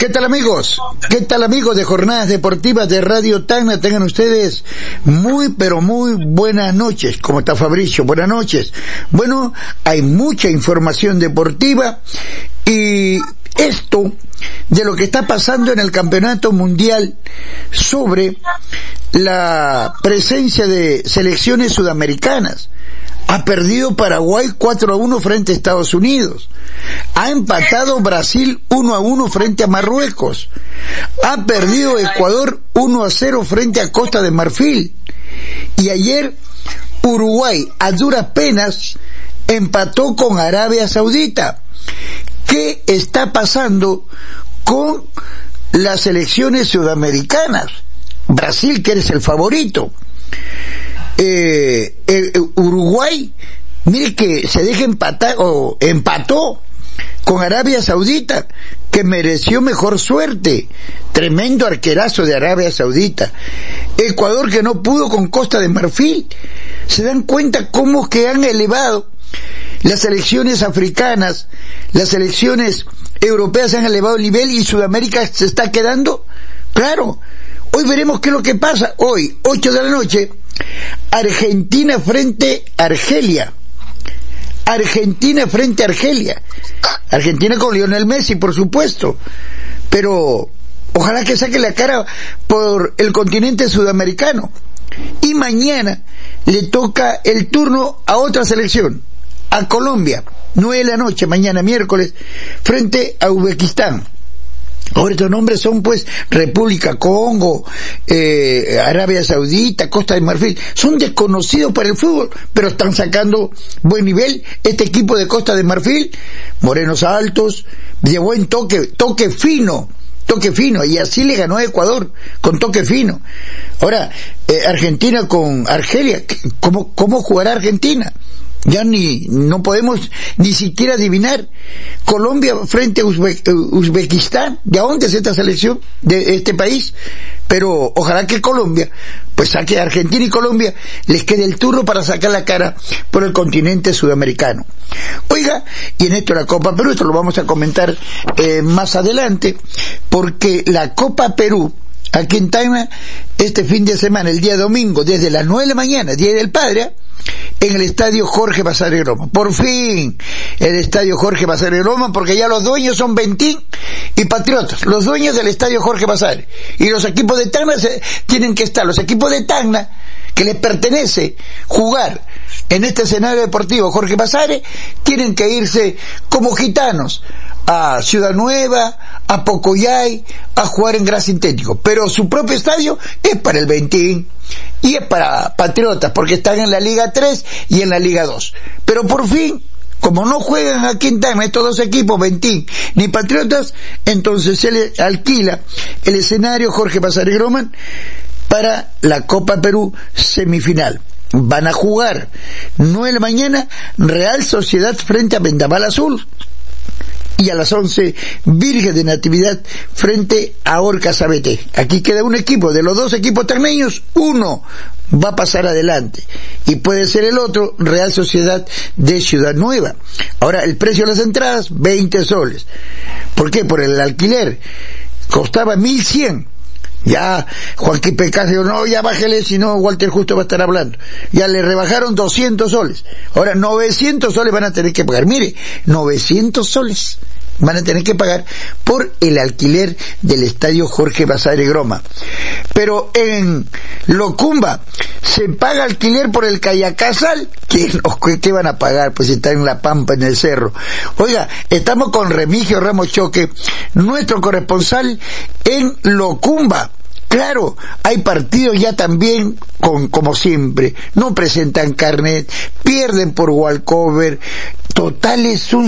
¿Qué tal, amigos? ¿Qué tal, amigos de Jornadas Deportivas de Radio Tacna? Tengan ustedes muy, pero muy buenas noches. ¿Cómo está Fabricio? Buenas noches. Bueno, hay mucha información deportiva y esto de lo que está pasando en el Campeonato Mundial sobre la presencia de selecciones sudamericanas. Ha perdido Paraguay 4-1 frente a Estados Unidos. Ha empatado Brasil 1-1 frente a Marruecos. Ha perdido Ecuador 1-0 frente a Costa de Marfil. Y ayer Uruguay, a duras penas, empató con Arabia Saudita. ¿Qué está pasando con las selecciones sudamericanas? Brasil, que eres el favorito. Uruguay, mire que se deja empatar, o empató con Arabia Saudita, que mereció mejor suerte. Tremendo arquerazo de Arabia Saudita. Ecuador, que no pudo con Costa de Marfil. ¿Se dan cuenta cómo que han elevado las selecciones africanas, las selecciones europeas han elevado el nivel y Sudamérica se está quedando? Claro. Hoy veremos qué es lo que pasa. Hoy, 8 de la noche, Argentina frente a Argelia. Argentina frente a Argelia. Argentina con Lionel Messi, por supuesto. Pero ojalá que saque la cara por el continente sudamericano. Y mañana le toca el turno a otra selección, a Colombia. 9 de la noche, mañana miércoles, frente a Uzbekistán. Ahora estos nombres son pues República Congo, Arabia Saudita, Costa de Marfil. Son desconocidos para el fútbol, pero están sacando buen nivel. Este equipo de Costa de Marfil, morenos altos, de buen toque fino, y así le ganó a Ecuador, con toque fino. Ahora, Argentina con Argelia, ¿cómo jugará Argentina? Ya no podemos ni siquiera adivinar. Colombia frente a Uzbekistán, ¿de dónde es esta selección de este país? Pero ojalá que Colombia, pues saque a Argentina y Colombia, les quede el turno para sacar la cara por el continente sudamericano. Oiga, y en esto la Copa Perú, esto lo vamos a comentar más adelante, porque la Copa Perú, aquí en Tacna, este fin de semana, el día domingo, desde las 9 de la mañana, Día del Padre, en el estadio Jorge Basadre Groma. Por fin, el estadio Jorge Basadre Groma, porque ya los dueños son Ventín y Patriotas, los dueños del estadio Jorge Basadre. Y los equipos de Tacna tienen que estar, los equipos de Tacna, que les pertenece jugar en este escenario deportivo Jorge Basadre, tienen que irse como gitanos a Ciudad Nueva, a Pocoyay, a jugar en gras sintético. Pero su propio estadio es para el Ventín y es para Patriotas, porque están en la Liga 3 y en la Liga 2. Pero por fin, como no juegan aquí en Tacna estos dos equipos, Ventín ni Patriotas, entonces se le alquila el escenario Jorge Basadre Groma para la Copa Perú semifinal. Van a jugar 9 de la mañana Real Sociedad frente a Vendaval Azul, y a las 11 Virgen de Natividad frente a Orcas ABT. Aquí queda un equipo, de los dos equipos tacneños, uno va a pasar adelante y puede ser el otro, Real Sociedad de Ciudad Nueva. Ahora, el precio de las entradas, 20 soles. ¿Por qué? Por el alquiler. Costaba 1.100. Ya Juan Quipecas dijo, no, ya bájele, si no Walter Justo va a estar hablando. Ya le rebajaron 200 soles. Ahora 900 soles van a tener que pagar. Mire, 900 soles van a tener que pagar por el alquiler del estadio Jorge Basadre Groma. Pero en Locumba se paga alquiler por el Cayacasal. ¿Qué van a pagar? Pues está en La Pampa, en el cerro. Oiga, estamos con Remigio Ramos Choque, nuestro corresponsal en Locumba. Claro, hay partidos ya también como siempre, no presentan carnet, pierden por walkover, total es un